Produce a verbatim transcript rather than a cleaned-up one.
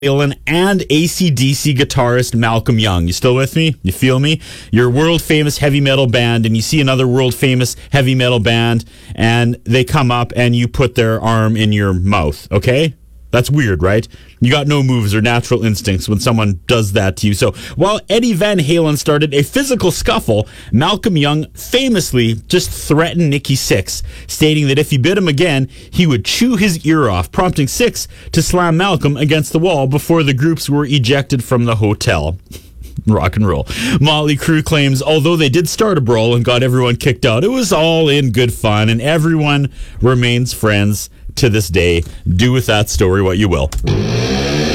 Dylan and A C D C guitarist Malcolm Young. You still with me? You feel me? You're a world famous heavy metal band and you see another world famous heavy metal band and they come up and you put their arm in your mouth, okay? That's weird, right? You got no moves or natural instincts when someone does that to you. So while Eddie Van Halen started a physical scuffle, Malcolm Young famously just threatened Nikki Sixx, stating that if he bit him again, he would chew his ear off, prompting Sixx to slam Malcolm against the wall before the groups were ejected from the hotel. Rock and roll. Motley Crue claims although they did start a brawl and got everyone kicked out, it was all in good fun and everyone remains friends to this day. Do with that story what you will.